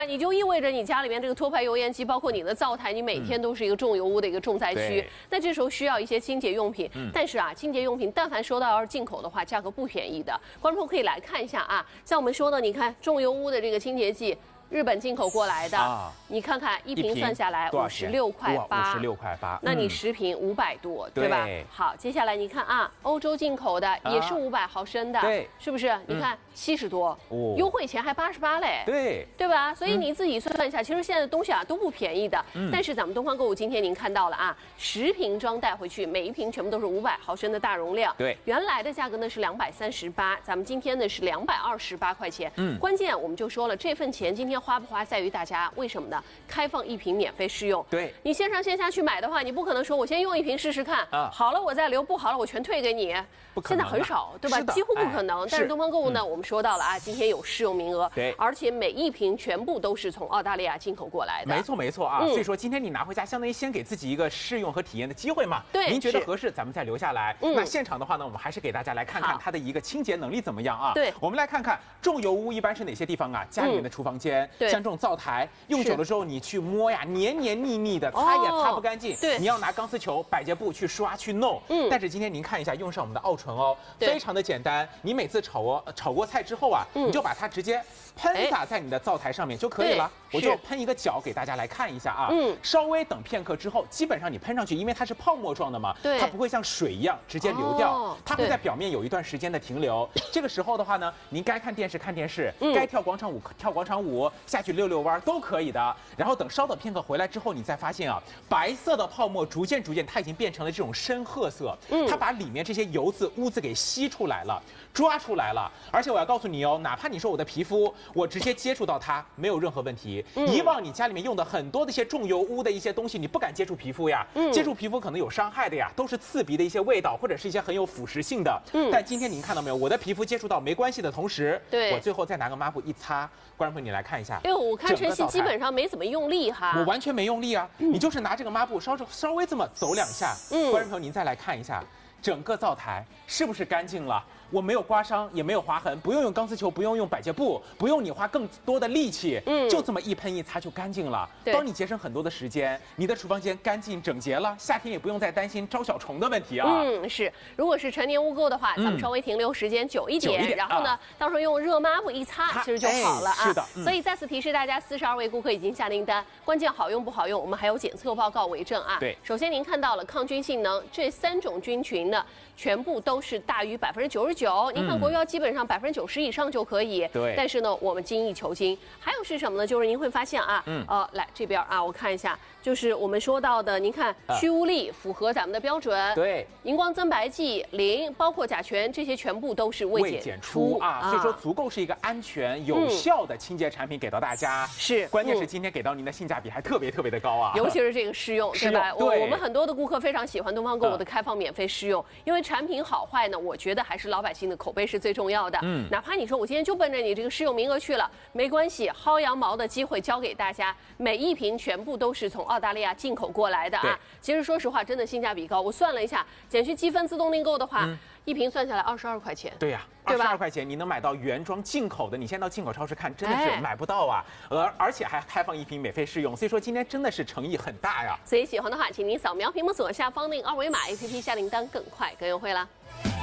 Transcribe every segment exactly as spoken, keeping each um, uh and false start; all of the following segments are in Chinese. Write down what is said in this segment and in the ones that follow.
你就意味着你家里面这个脱排油烟机，包括你的灶台，你每天都是一个重油污的一个重灾区。那这时候需要一些清洁用品，嗯、但是啊，清洁用品但凡说到要是进口的话，价格不便宜的。观众可以来看一下啊，像我们说的，你看重油污的这个清洁剂。 日本进口过来的，啊、你看看一瓶算下来五十六块八，五十六块八，那你十瓶五百多，对吧？好，接下来你看啊，欧洲进口的也是五百毫升的，对，是不是？你看七十多，优惠前还八十八嘞，对，对吧？所以你自己算一下，其实现在的东西啊都不便宜的。但是咱们东方购物今天您看到了啊，十瓶装带回去，每一瓶全部都是五百毫升的大容量，对，原来的价格呢是两百三十八，咱们今天呢是两百二十八块钱。嗯，关键我们就说了，这份钱今天。 花不花在于大家，为什么呢？开放一瓶免费试用。对，你线上线下去买的话，你不可能说我先用一瓶试试看，啊，好了我再留，不好了我全退给你。不可能，现在很少，对吧？几乎不可能。但是东方购物呢，我们说到了啊，今天有试用名额，对，而且每一瓶全部都是从澳大利亚进口过来的。 没错没错啊，所以说今天你拿回家，相当于先给自己一个试用和体验的机会嘛。对，您觉得合适，咱们再留下来。那现场的话呢，我们还是给大家来看看它的一个清洁能力怎么样啊？对，我们来看看重油污一般是哪些地方啊？家里面的厨房间，像这种。 灶台用久了之后，你去摸呀，黏黏腻腻的，擦也擦不干净。对，你要拿钢丝球、百洁布去刷去弄。嗯，但是今天您看一下，用上我们的奥纯哦，非常的简单。你每次炒过炒过菜之后啊，你就把它直接喷洒在你的灶台上面就可以了。我就喷一个角给大家来看一下啊。嗯，稍微等片刻之后，基本上你喷上去，因为它是泡沫状的嘛，它不会像水一样直接流掉，它会在表面有一段时间的停留。这个时候的话呢，您该看电视看电视，该跳广场舞跳广场舞，下去溜。 遛弯都可以的，然后等稍等片刻回来之后，你再发现啊，白色的泡沫逐渐逐渐，它已经变成了这种深褐色，嗯，它把里面这些油渍污渍给吸出来了，抓出来了。而且我要告诉你哦，哪怕你说我的皮肤，我直接接触到它没有任何问题。嗯、以往你家里面用的很多的一些重油污的一些东西，你不敢接触皮肤呀，嗯、接触皮肤可能有伤害的呀，都是刺鼻的一些味道，或者是一些很有腐蚀性的。嗯，但今天您看到没有，我的皮肤接触到没关系的同时，对，我最后再拿个抹布一擦，观众朋友你来看一下，哎呦，我。 看晨曦基本上没怎么用力哈， 我完全没用力啊，嗯、你就是拿这个抹布稍稍微这么走两下，嗯，观众朋友您再来看一下，整个灶台是不是干净了？ 我没有刮伤，也没有划痕，不用用钢丝球，不用用百洁布，不用你花更多的力气，嗯，就这么一喷一擦就干净了，帮你节省很多的时间，你的厨房间干净整洁了，夏天也不用再担心招小虫的问题啊。 嗯，是，如果是陈年污垢的话，咱们稍微停留时间久一点，嗯、然后呢，啊、到时候用热抹布一擦，其实就好了啊。是的，嗯、所以再次提示大家，四十二位顾客已经下订单，关键好用不好用，我们还有检测报告为证啊。对，首先您看到了抗菌性能，这三种菌群呢，全部都是大于百分之九十九，您看国标。 基本上百分之九十以上就可以，对。但是呢，我们精益求精。还有是什么呢？就是您会发现啊，嗯，呃，来这边啊，我看一下，就是我们说到的，您看去污力符合咱们的标准，对。荧光增白剂零，包括甲醛这些全部都是未检出啊，所以说足够是一个安全有效的清洁产品给到大家。是，关键是今天给到您的性价比还特别特别的高啊， 尤其是这个试用，对吧？我我们很多的顾客非常喜欢东方购物的开放免费试用，因为产品好坏呢，我觉得还是老百姓的口碑是最。 最重要的，嗯，哪怕你说我今天就奔着你这个试用名额去了，没关系，薅羊毛的机会交给大家，每一瓶全部都是从澳大利亚进口过来的啊。其实说实话，真的性价比高。我算了一下，减去积分自动订购的话，嗯、一瓶算下来二十二块钱。对呀、啊，二十二块钱你能买到原装进口的，你现在到进口超市看，真的是买不到啊。而而且还开放一瓶免费试用，所以说今天真的是诚意很大呀。 所以喜欢的话，请您扫描屏幕左下方那个二维码 A P P 下订单，更快更优惠啦。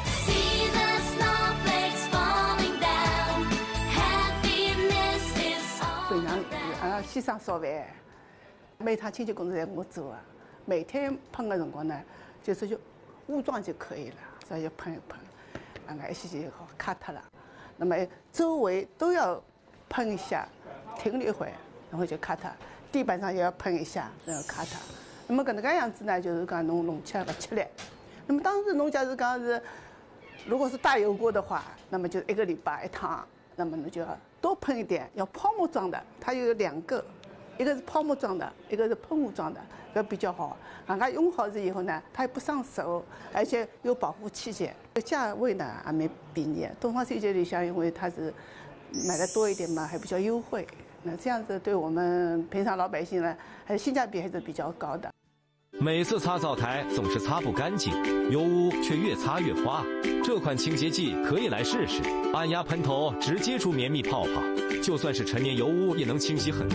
平常啊，先生烧饭，每趟清洁工作侪我做啊。每天喷的辰光呢，就是就污状就可以了，所以就喷一喷，啊，那一些就好卡脱了。那么周围都要喷一下，停了一会儿，然后就卡脱。地板上也要喷一下，然后卡脱。那么搿能介样子呢，就是讲侬弄起来勿吃力。那么当时侬假如讲是，如果是大油锅的话，那么就一个礼拜一趟，那么侬就要多喷一点，要泡沫状的，它有两个，一个是泡沫状的，一个是喷雾状的，这比较好。人家用好了以后呢，它也不伤手，而且有保护器械，价位呢还蛮便宜。东方水节里向因为它是买的多一点嘛，还比较优惠。那这样子对我们平常老百姓呢，还是性价比还是比较高的。 每次擦灶台总是擦不干净，油污却越擦越花。这款清洁剂可以来试试，按压喷头直接出绵密泡泡，就算是陈年油污也能清洗很多。